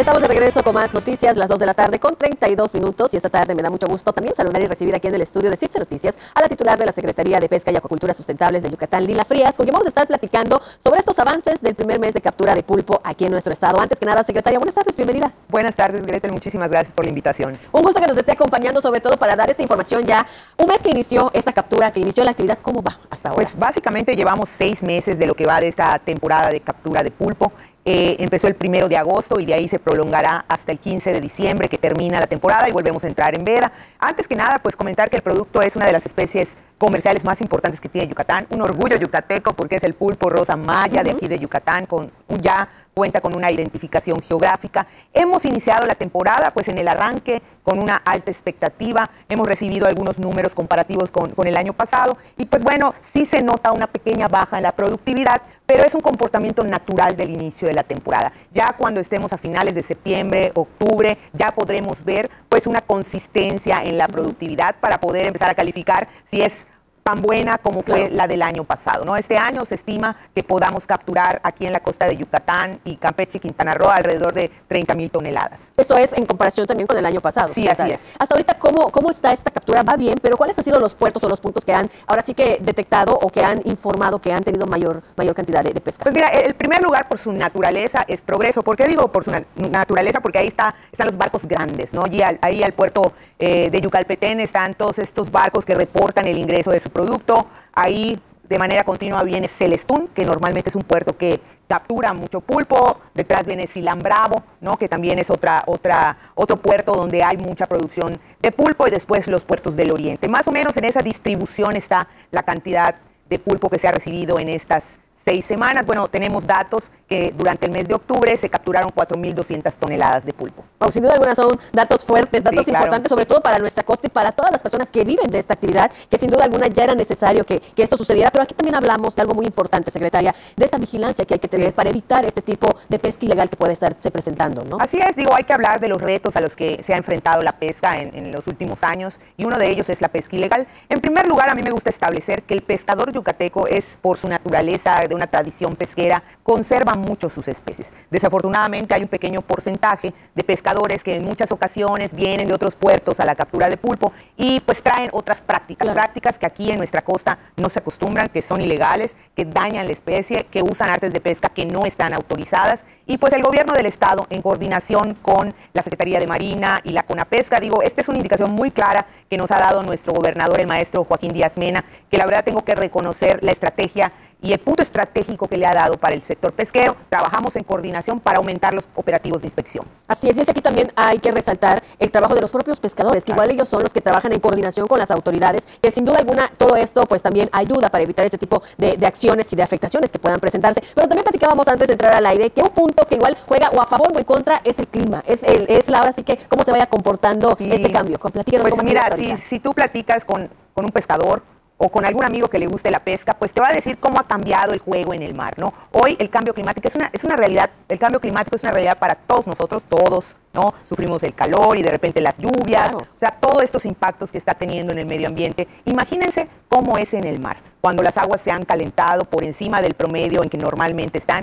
Estamos de regreso con más noticias, las 2 de la tarde con 32 minutos. Y esta tarde me da mucho gusto también saludar y recibir aquí en el estudio de CIPSE Noticias a la titular de la Secretaría de Pesca y Acuacultura Sustentables de Yucatán, Lila Frías, con quien vamos a estar platicando sobre estos avances del primer mes de captura de pulpo aquí en nuestro estado. Antes que nada, secretaria, buenas tardes, bienvenida. Buenas tardes, Gretel, muchísimas gracias por la invitación. Un gusto que nos esté acompañando, sobre todo para dar esta información ya. Un mes que inició esta captura, que inició la actividad, ¿cómo va hasta ahora? Pues básicamente llevamos 6 meses de lo que va de esta temporada de captura de pulpo. Empezó el 1 de agosto y de ahí se prolongará hasta el 15 de diciembre, que termina la temporada y volvemos a entrar en veda. Antes que nada, pues comentar que el producto es una de las especies comerciales más importantes que tiene Yucatán, un orgullo yucateco porque es el pulpo rosa maya de aquí de Yucatán, cuenta con una identificación geográfica. Hemos iniciado la temporada pues en el arranque con una alta expectativa, hemos recibido algunos números comparativos con el año pasado y pues bueno, sí se nota una pequeña baja en la productividad, pero es un comportamiento natural del inicio de la temporada. Ya cuando estemos a finales de septiembre, octubre, ya podremos ver pues una consistencia en la productividad para poder empezar a calificar si es tan buena como fue la del año pasado, ¿no? Este año se estima que podamos capturar aquí en la costa de Yucatán y Campeche y Quintana Roo alrededor de 30,000 toneladas. Esto es en comparación también con el año pasado. Sí, así es. Hasta ahorita, ¿cómo está esta captura? ¿Va bien? Pero ¿cuáles han sido los puertos o los puntos que han ahora sí que detectado o que han informado que han tenido mayor cantidad de pesca? Pues mira, el primer lugar por su naturaleza es Progreso. ¿Por qué digo por su naturaleza? Porque ahí están los barcos grandes, ¿no? Y ahí al puerto de Yucalpetén están todos estos barcos que reportan el ingreso de su producto. Ahí de manera continua viene Celestún, que normalmente es un puerto que captura mucho pulpo. Detrás viene Silan Bravo, ¿no? Que también es otro puerto donde hay mucha producción de pulpo, y después los puertos del oriente. Más o menos en esa distribución está la cantidad de pulpo que se ha recibido en estas 6 semanas. Bueno, tenemos datos que durante el mes de octubre se capturaron 4,200 toneladas de pulpo. Bueno, sin duda alguna son datos fuertes, datos Sí, claro, importantes, sobre todo para nuestra costa y para todas las personas que viven de esta actividad, que sin duda alguna ya era necesario que esto sucediera. Pero aquí también hablamos de algo muy importante, secretaria, de esta vigilancia que hay que tener para evitar este tipo de pesca ilegal que puede estarse presentando, ¿no? Así es, hay que hablar de los retos a los que se ha enfrentado la pesca en los últimos años, y uno de ellos es la pesca ilegal. En primer lugar, a mí me gusta establecer que el pescador yucateco es, por su naturaleza de una tradición pesquera, conserva mucho sus especies. Desafortunadamente hay un pequeño porcentaje de pescadores que en muchas ocasiones vienen de otros puertos a la captura de pulpo y pues traen otras prácticas, claro, prácticas que aquí en nuestra costa no se acostumbran, que son ilegales, que dañan la especie, que usan artes de pesca que no están autorizadas. Y pues el gobierno del estado, en coordinación con la Secretaría de Marina y la CONAPESCA, esta es una indicación muy clara que nos ha dado nuestro gobernador, el maestro Joaquín Díaz Mena, que la verdad tengo que reconocer la estrategia y el punto estratégico que le ha dado para el sector pesquero. Trabajamos en coordinación para aumentar los operativos de inspección. Así es, y aquí también hay que resaltar el trabajo de los propios pescadores, que igual ellos son los que trabajan en coordinación con las autoridades, que sin duda alguna todo esto pues también ayuda para evitar este tipo de acciones y de afectaciones que puedan presentarse. Pero también platicábamos antes de entrar al aire que un punto que igual juega o a favor o en contra es el clima, es la hora sí que cómo se vaya comportando este cambio. Pues mira, si tú platicas con un pescador o con algún amigo que le guste la pesca, pues te va a decir cómo ha cambiado el juego en el mar, ¿no? Hoy el cambio climático es una realidad, el cambio climático es una realidad para todos nosotros, todos, ¿no? Sufrimos el calor y de repente las lluvias, claro. O sea, todos estos impactos que está teniendo en el medio ambiente. Imagínense cómo es en el mar, cuando las aguas se han calentado por encima del promedio en que normalmente están,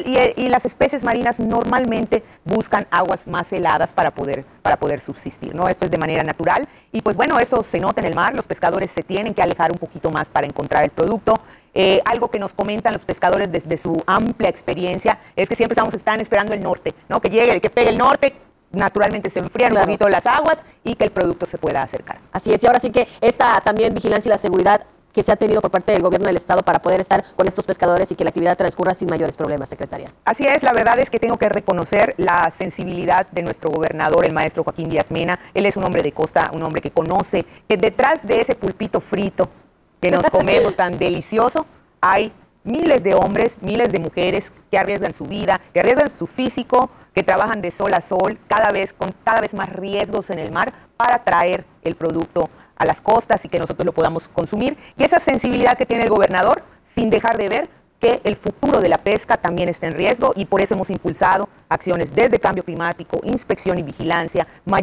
y las especies marinas normalmente buscan aguas más heladas para poder subsistir, ¿no? Esto es de manera natural, y pues bueno, eso se nota en el mar. Los pescadores se tienen que alejar un poquito más para encontrar el producto. Algo que nos comentan los pescadores desde su amplia experiencia es que siempre están esperando el norte, ¿no? Que llegue, que pegue el norte, naturalmente se enfrían un poquito las aguas y que el producto se pueda acercar. Así es, y ahora sí que esta también vigilancia y la seguridad que se ha tenido por parte del gobierno del estado para poder estar con estos pescadores y que la actividad transcurra sin mayores problemas, secretaria. Así es, la verdad es que tengo que reconocer la sensibilidad de nuestro gobernador, el maestro Joaquín Díaz Mena. Él es un hombre de costa, un hombre que conoce que detrás de ese pulpito frito que nos comemos tan delicioso, hay miles de hombres, miles de mujeres que arriesgan su vida, que arriesgan su físico, que trabajan de sol a sol, con cada vez más riesgos en el mar para traer el producto a las costas y que nosotros lo podamos consumir. Y esa sensibilidad que tiene el gobernador, sin dejar de ver que el futuro de la pesca también está en riesgo, y por eso hemos impulsado acciones desde cambio climático, inspección y vigilancia,